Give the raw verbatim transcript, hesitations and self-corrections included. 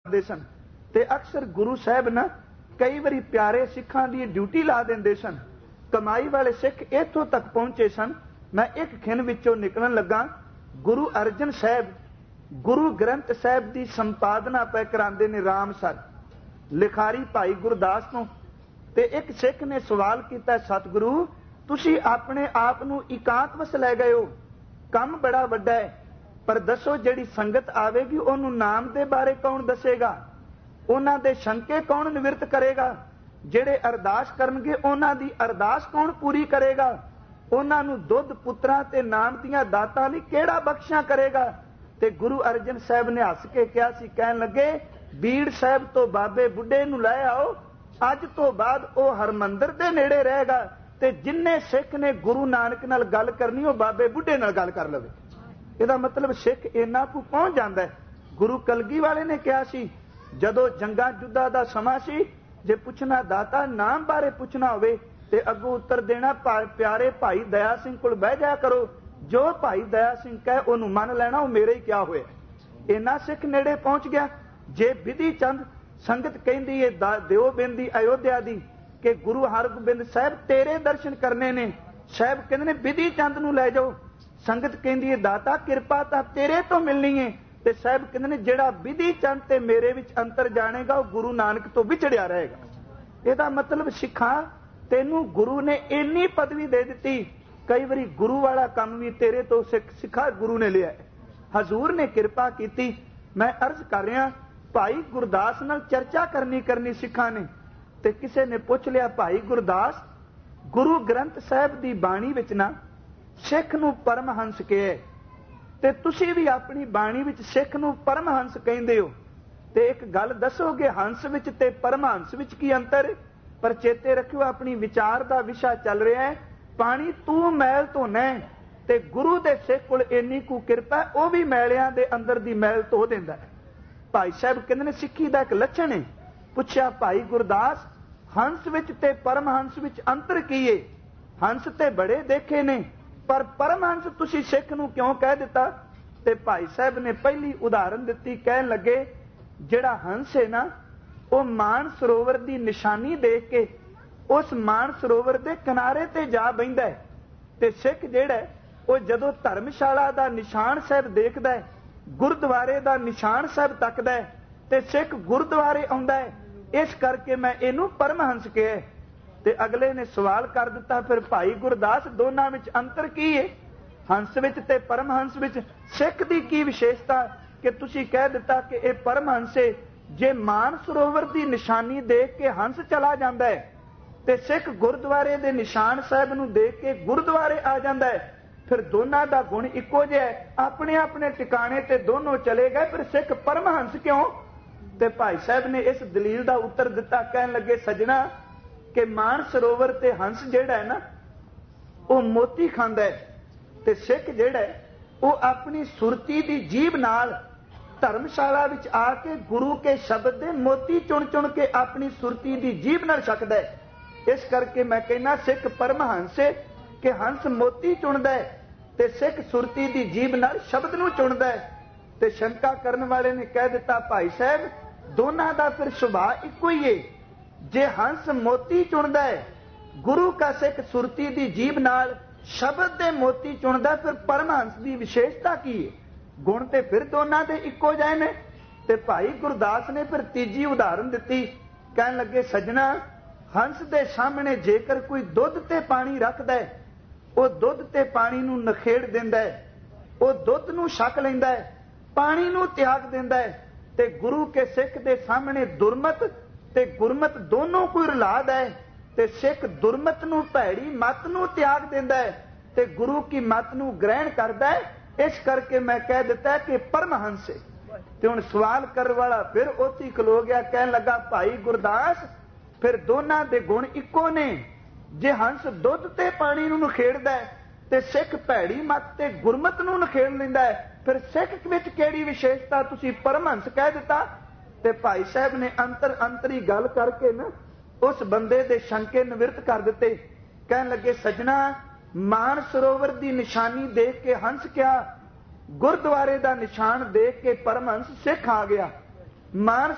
ਕਰਦੇ ਸਨ ਤੇ ਅਕਸਰ ਗੁਰੂ ਸਾਹਿਬ ਨਾ ਕਈ ਵਾਰੀ ਪਿਆਰੇ ਸਿੱਖਾਂ ਦੀ ਡਿਊਟੀ ਲਾ ਦਿੰਦੇ ਸਨ। ਕਮਾਈ ਵਾਲੇ ਸਿੱਖ ਇੱਥੋਂ ਤੱਕ ਪਹੁੰਚੇ ਸਨ। ਮੈਂ ਇੱਕ ਖਿਣ ਵਿੱਚੋਂ ਨਿਕਲਣ ਲੱਗਾ, ਗੁਰੂ ਅਰਜਨ ਸਾਹਿਬ ਗੁਰੂ ਗ੍ਰੰਥ ਸਾਹਿਬ ਦੀ ਸੰਪਾਦਨਾ ਪੈ ਕਰਾਉਂਦੇ ਨੇ ਰਾਮਸਰ, ਲਿਖਾਰੀ ਭਾਈ ਗੁਰਦਾਸ ਤੋਂ। ਤੇ ਇੱਕ ਸਿੱਖ ਨੇ ਸਵਾਲ ਕੀਤਾ, ਸਤਿਗੁਰੂ ਤੁਸੀਂ ਆਪਣੇ ਆਪ ਨੂੰ ਇਕਾਂਤ ਵਸ ਲੈ ਗਏ ਹੋ, ਕੰਮ ਬੜਾ ਵੱਡਾ ਹੈ, ਪਰ ਦੱਸੋ ਜਿਹੜੀ ਸੰਗਤ ਆਵੇਗੀ ਉਹਨੂੰ ਨਾਮ ਦੇ ਬਾਰੇ ਕੌਣ ਦੱਸੇਗਾ, ਉਹਨਾਂ ਦੇ ਸ਼ੰਕੇ ਕੌਣ ਨਿਵਰਤ ਕਰੇਗਾ, ਜਿਹੜੇ ਅਰਦਾਸ ਕਰਨਗੇ ਉਹਨਾਂ ਦੀ ਅਰਦਾਸ ਕੌਣ ਪੂਰੀ ਕਰੇਗਾ, ਉਹਨਾਂ ਨੂੰ ਦੁੱਧ ਪੁੱਤਰਾਂ ਤੇ ਨਾਮ ਦੀਆਂ ਦਾਤਾਂ ਲਈ ਕਿਹੜਾ ਬਖਸ਼ਾਂ ਕਰੇਗਾ। ਤੇ ਗੁਰੂ ਅਰਜਨ ਸਾਹਿਬ ਨੇ ਹੱਸ ਕੇ ਕਿਹਾ ਸੀ, ਕਹਿਣ ਲੱਗੇ ਬੀੜ ਸਾਹਿਬ ਤੋਂ ਬਾਬੇ ਬੁੱਢੇ ਨੂੰ ਲੈ ਆਓ, ਅੱਜ ਤੋਂ ਬਾਅਦ ਉਹ ਹਰਮੰਦਰ ਦੇ ਨੇੜੇ ਰਹੇਗਾ ਤੇ ਜਿੰਨੇ ਸਿੱਖ ਨੇ ਗੁਰੂ ਨਾਨਕ ਨਾਲ ਗੱਲ ਕਰਨੀ ਉਹ ਬਾਬੇ ਬੁੱਢੇ ਨਾਲ ਗੱਲ ਕਰ ਲਵੇ। ਇਹਦਾ ਮਤਲਬ ਸਿੱਖ ਇੰਨਾ ਕੁ ਪਹੁੰਚ ਜਾਂਦਾ ਹੈ। ਗੁਰੂ ਕਲਗੀ ਵਾਲੇ ਨੇ ਕਿਹਾ ਸੀ, ਜਦੋਂ ਜੰਗਾਂ ਜੁੱਧਾਂ ਦਾ ਸਮਾਂ ਸੀ, ਜੇ ਪੁੱਛਣਾ ਦਾਤਾ ਨਾਮ ਬਾਰੇ ਪੁੱਛਣਾ ਹੋਵੇ ਤੇ ਅੱਗੋਂ ਉੱਤਰ ਦੇਣਾ ਪਿਆਰੇ ਭਾਈ ਦਇਆ ਸਿੰਘ ਕੋਲ ਬਹਿ ਜਾਇਆ ਕਰੋ, ਜੋ ਭਾਈ ਦਇਆ ਸਿੰਘ ਕਹੇ ਉਹਨੂੰ ਮੰਨ ਲੈਣਾ, ਉਹ ਮੇਰੇ ਹੀ ਕਿਹਾ ਹੋਇਆ। ਇੰਨਾ ਸਿੱਖ ਨੇੜੇ ਪਹੁੰਚ ਗਿਆ। ਜੇ ਵਿਧੀ ਚੰਦ ਸੰਗਤ ਕਹਿੰਦੀ ਹੈ ਦਿਓਬਿੰਦ ਦੀ ਅਯੋਧਿਆ ਦੀ ਕਿ ਗੁਰੂ ਹਰਗੋਬਿੰਦ ਸਾਹਿਬ ਤੇਰੇ ਦਰਸ਼ਨ ਕਰਨੇ ਨੇ, ਸਾਹਿਬ ਕਹਿੰਦੇ ਨੇ ਵਿਧੀ ਚੰਦ ਨੂੰ ਲੈ ਜਾਓ। ਸੰਗਤ ਕਹਿੰਦੀ ਹੈ ਦਾਤਾ ਕਿਰਪਾ ਤਾਂ ਤੇਰੇ ਤੋਂ ਮਿਲਣੀ ਹੈ, ਤੇ ਸਾਹਿਬ ਕਹਿੰਦੇ ਨੇ ਜਿਹੜਾ ਵਿਧੀ ਚੰਦ ਤੇ ਮੇਰੇ ਵਿੱਚ ਅੰਤਰ ਜਾਣੇਗਾ ਉਹ ਗੁਰੂ ਨਾਨਕ ਤੋਂ ਵਿਛੜਿਆ ਰਹੇਗਾ। ਇਹਦਾ ਮਤਲਬ ਸਿੱਖਾਂ ਤੈਨੂੰ ਗੁਰੂ ਨੇ ਇੰਨੀ ਪਦਵੀ ਦੇ ਦਿੱਤੀ, ਕਈ ਵਾਰੀ ਗੁਰੂ ਵਾਲਾ ਕੰਮ ਵੀ ਤੇਰੇ ਤੋਂ ਸਿੱਖ ਸਿੱਖਾ ਗੁਰੂ ਨੇ ਲਿਆ। ਹਜ਼ੂਰ ਨੇ ਕਿਰਪਾ ਕੀਤੀ। ਮੈਂ ਅਰਜ਼ ਕਰ ਰਿਹਾ, ਭਾਈ ਗੁਰਦਾਸ ਨਾਲ ਚਰਚਾ ਕਰਨੀ ਕਰਨੀ ਸਿੱਖਾਂ ਨੇ, ਤੇ ਕਿਸੇ ਨੇ ਪੁੱਛ ਲਿਆ ਭਾਈ ਗੁਰਦਾਸ ਗੁਰੂ ਗ੍ਰੰਥ ਸਾਹਿਬ ਦੀ ਬਾਣੀ ਵਿੱਚ ਨਾ ਸਿੱਖ ਨੂੰ ਪਰਮਹੰਸ ਕਹੇ, ਤੇ ਤੁਸੀਂ ਵੀ ਆਪਣੀ ਬਾਣੀ ਵਿੱਚ ਸਿੱਖ ਨੂੰ ਪਰਮਹੰਸ ਕਹਿੰਦੇ ਹੋ, ਤੇ ਇੱਕ ਗੱਲ ਦੱਸੋਗੇ ਹੰਸ ਵਿੱਚ ਤੇ ਪਰਮਹੰਸ ਵਿੱਚ ਕੀ ਅੰਤਰ ਹੈ? ਪਰ ਚੇਤੇ ਰੱਖਿਓ ਆਪਣੀ ਵਿਚਾਰ ਦਾ ਵਿਸ਼ਾ ਚੱਲ ਰਿਹਾ ਹੈ, ਪਾਣੀ ਤੂੰ ਮੈਲ ਧੋਣਾ ਤੇ ਗੁਰੂ ਦੇ ਸਿੱਖ ਕੋਲ ਇੰਨੀ ਕੁ ਕਿਰਪਾ ਉਹ ਵੀ ਮੈਲਿਆਂ ਦੇ ਅੰਦਰ ਦੀ ਮੈਲ ਧੋ ਦਿੰਦਾ ਹੈ। ਭਾਈ ਸਾਹਿਬ ਕਹਿੰਦੇ ਨੇ ਸਿੱਖੀ ਦਾ ਇੱਕ ਲੱਛਣ ਹੈ। ਪੁੱਛਿਆ ਭਾਈ ਗੁਰਦਾਸ ਹੰਸ ਵਿੱਚ ਤੇ ਪਰਮਹੰਸ ਵਿੱਚ ਅੰਤਰ ਕੀ ਹੈ? ਹੰਸ ਤੇ ਬੜੇ ਦੇਖੇ ਨੇ, ਪਰ ਪਰਮਹੰਸ ਤੁਸੀਂ ਸਿੱਖ ਨੂੰ ਕਿਉਂ ਕਹਿ ਦਿੱਤਾ? ਤੇ ਭਾਈ ਸਾਹਿਬ ਨੇ ਪਹਿਲੀ ਉਦਾਹਰਨ ਦਿੱਤੀ, ਕਹਿਣ ਲੱਗੇ ਜਿਹੜਾ ਹੰਸ ਹੈ ਨਾ ਉਹ ਮਾਨ ਸਰੋਵਰ ਦੀ ਨਿਸ਼ਾਨੀ ਦੇਖ ਕੇ ਉਸ ਮਾਨ ਸਰੋਵਰ ਦੇ ਕਿਨਾਰੇ ਤੇ ਜਾ ਬਹਿੰਦਾ ਹੈ, ਤੇ ਸਿੱਖ ਜਿਹੜਾ ਉਹ ਜਦੋਂ ਧਰਮਸ਼ਾਲਾ ਦਾ ਨਿਸ਼ਾਨ ਸਾਹਿਬ ਦੇਖਦਾ ਹੈ, ਗੁਰਦੁਆਰੇ ਦਾ ਨਿਸ਼ਾਨ ਸਾਹਿਬ ਤੱਕਦਾ ਹੈ, ਤੇ ਸਿੱਖ ਗੁਰਦੁਆਰੇ ਆਉਂਦਾ ਹੈ। ਇਸ ਕਰਕੇ ਮੈਂ ਇਹਨੂੰ ਪਰਮਹੰਸ ਕਿਹਾ। ਤੇ ਅਗਲੇ ਨੇ ਸਵਾਲ ਕਰ ਦਿੱਤਾ, ਫਿਰ ਭਾਈ ਗੁਰਦਾਸ ਦੋਨਾਂ ਵਿੱਚ ਅੰਤਰ ਕੀ ਹੈ? ਹੰਸ ਵਿੱਚ ਤੇ ਪਰਮਹੰਸ ਵਿੱਚ ਸਿੱਖ ਦੀ ਕੀ ਵਿਸ਼ੇਸ਼ਤਾ ਕਿ ਤੁਸੀਂ ਕਹਿ ਦਿੱਤਾ ਕਿ ਇਹ ਪਰਮਹੰਸ ਹੈ? ਜੇ ਮਾਨ ਸਰੋਵਰ ਦੀ ਨਿਸ਼ਾਨੀ ਦੇਖ ਕੇ ਹੰਸ ਚਲਾ ਜਾਂਦਾ ਹੈ ਤੇ ਸਿੱਖ ਗੁਰਦੁਆਰੇ ਦੇ ਨਿਸ਼ਾਨ ਸਾਹਿਬ ਨੂੰ ਦੇਖ ਕੇ ਗੁਰਦੁਆਰੇ ਆ ਜਾਂਦਾ ਹੈ, ਫਿਰ ਦੋਨਾਂ ਦਾ ਗੁਣ ਇੱਕੋ ਜਿਹਾ ਹੈ, ਆਪਣੇ ਆਪਣੇ ਟਿਕਾਣੇ ਤੇ ਦੋਨੋਂ ਚਲੇ ਗਏ, ਫਿਰ ਸਿੱਖ ਪਰਮਹੰਸ ਕਿਉਂ? ਤੇ ਭਾਈ ਸਾਹਿਬ ਨੇ ਇਸ ਦਲੀਲ ਦਾ ਉੱਤਰ ਦਿੱਤਾ, ਕਹਿਣ ਲੱਗੇ ਸੱਜਣਾ ਕਿ ਮਾਨ ਸਰੋਵਰ ਤੇ ਹੰਸ ਜਿਹੜਾ ਹੈ ਨਾ ਉਹ ਮੋਤੀ ਖਾਂਦਾ ਹੈ, ਤੇ ਸਿੱਖ ਜਿਹੜਾ ਹੈ ਉਹ ਆਪਣੀ ਸੁਰਤੀ ਦੀ ਜੀਭ ਨਾਲ ਧਰਮਸ਼ਾਲਾ ਵਿੱਚ ਆ ਕੇ ਗੁਰੂ ਕੇ ਸ਼ਬਦ ਦੇ ਮੋਤੀ ਚੁਣ ਚੁਣ ਕੇ ਆਪਣੀ ਸੁਰਤੀ ਦੀ ਜੀਭ ਨਾਲ ਛਕਦਾ ਹੈ। ਇਸ ਕਰਕੇ ਮੈਂ ਕਹਿੰਦਾ ਸਿੱਖ ਪਰਮਹੰਸ ਹੈ ਕਿ ਹੰਸ ਮੋਤੀ ਚੁਣਦਾ ਹੈ ਤੇ ਸਿੱਖ ਸੁਰਤੀ ਦੀ ਜੀਭ ਨਾਲ ਸ਼ਬਦ ਨੂੰ ਚੁਣਦਾ ਹੈ। ਤੇ ਸ਼ੰਕਾ ਕਰਨ ਵਾਲੇ ਨੇ ਕਹਿ ਦਿੱਤਾ, ਭਾਈ ਸਾਹਿਬ ਦੋਨਾਂ ਦਾ ਫਿਰ ਸੁਭਾਅ ਇੱਕੋ ਹੀ ਹੈ। ਜੇ ਹੰਸ ਮੋਤੀ ਚੁਣਦਾ ਹੈ, ਗੁਰੂ ਕਾ ਸਿੱਖ ਸੁਰਤੀ ਦੀ ਜੀਭ ਨਾਲ ਸ਼ਬਦ ਦੇ ਮੋਤੀ ਚੁਣਦਾ, ਫਿਰ ਪਰਮਹੰਸ ਦੀ ਵਿਸ਼ੇਸ਼ਤਾ ਕੀ ਹੈ? ਗੁਣ ਤੇ ਫਿਰ ਦੋਨਾਂ ਦੇ ਇੱਕੋ ਜਿਹੇ ਨੇ। ਤੇ ਭਾਈ ਗੁਰਦਾਸ ਨੇ ਫਿਰ ਤੀਜੀ ਉਦਾਹਰਨ ਦਿੱਤੀ, ਕਹਿਣ ਲੱਗੇ ਸੱਜਣਾ ਹੰਸ ਦੇ ਸਾਹਮਣੇ ਜੇਕਰ ਕੋਈ ਦੁੱਧ ਤੇ ਪਾਣੀ ਰੱਖਦਾ ਹੈ, ਉਹ ਦੁੱਧ ਤੇ ਪਾਣੀ ਨੂੰ ਨਖੇੜ ਦਿੰਦਾ ਹੈ, ਉਹ ਦੁੱਧ ਨੂੰ ਛਕ ਲੈਂਦਾ ਹੈ, ਪਾਣੀ ਨੂੰ ਤਿਆਗ ਦਿੰਦਾ ਹੈ, ਤੇ ਗੁਰੂ ਕੇ ਸਿੱਖ ਦੇ ਸਾਹਮਣੇ ਦੁਰਮਤ ਤੇ ਗੁਰਮਤ ਦੋਨੋਂ ਕੋਈ ਰਲਾਦ ਹੈ, ਤੇ ਸਿੱਖ ਦੁਰਮਤ ਨੂੰ ਭੈੜੀ ਮਤ ਨੂੰ ਤਿਆਗ ਦਿੰਦਾ ਹੈ ਤੇ ਗੁਰੂ ਕੀ ਮਤ ਨੂੰ ਗ੍ਰਹਿਣ ਕਰਦਾ ਹੈ। ਇਸ ਕਰਕੇ ਮੈਂ ਕਹਿ ਦਿੱਤਾ ਕਿ ਪਰਮਹੰਸ ਹੈ। ਤੇ ਹੁਣ ਸਵਾਲ ਕਰਨ ਵਾਲਾ ਫਿਰ ਉੱਥੇ ਖਲੋ ਗਿਆ, ਕਹਿਣ ਲੱਗਾ ਭਾਈ ਗੁਰਦਾਸ ਫਿਰ ਦੋਨਾਂ ਦੇ ਗੁਣ ਇੱਕੋ ਨੇ। ਜੇ ਹੰਸ ਦੁੱਧ ਤੇ ਪਾਣੀ ਨੂੰ ਨਖੇੜਦਾ ਹੈ ਤੇ ਸਿੱਖ ਭੈੜੀ ਮਤ ਤੇ ਗੁਰਮਤ ਨੂੰ ਨਖੇੜ ਲੈਂਦਾ ਹੈ, ਫਿਰ ਸਿੱਖ ਵਿੱਚ ਕਿਹੜੀ ਵਿਸ਼ੇਸ਼ਤਾ ਤੁਸੀਂ ਪਰਮਹੰਸ ਕਹਿ ਦਿੱਤਾ? ਤੇ ਭਾਈ ਸਾਹਿਬ ਨੇ ਅੰਤਰ ਅੰਤਰੀ ਗੱਲ ਕਰਕੇ ਨਾ ਉਸ ਬੰਦੇ ਦੇ ਸ਼ੰਕੇ ਨਿਵਰਤ ਕਰ ਦਿੱਤੇ। ਕਹਿਣ ਲੱਗੇ ਸੱਜਣਾ ਮਾਨ ਸਰੋਵਰ ਦੀ ਨਿਸ਼ਾਨੀ ਦੇਖ ਕੇ ਹੰਸ ਕਿਹਾ, ਗੁਰਦੁਆਰੇ ਦਾ ਨਿਸ਼ਾਨ ਦੇਖ ਕੇ ਪਰਮਹੰਸ ਸਿੱਖ ਆ ਗਿਆ। ਮਾਨ